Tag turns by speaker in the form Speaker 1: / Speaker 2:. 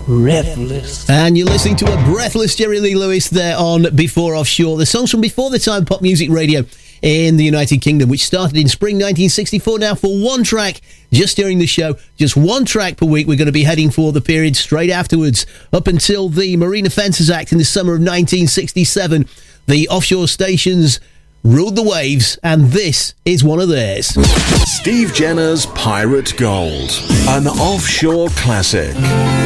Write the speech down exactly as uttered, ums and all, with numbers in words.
Speaker 1: Breathless.
Speaker 2: And you're listening to a breathless Jerry Lee Lewis there on Before Offshore. The songs from before the time pop music radio in the United Kingdom, which started in spring nineteen sixty-four. Now, for one track just during the show, just one track per week, we're going to be heading for the period straight afterwards, up until the Marine Offences Act in the summer of nineteen sixty-seven. The offshore stations ruled the waves, and this is one of theirs.
Speaker 3: Steve Jenner's Pirate Gold, an offshore classic.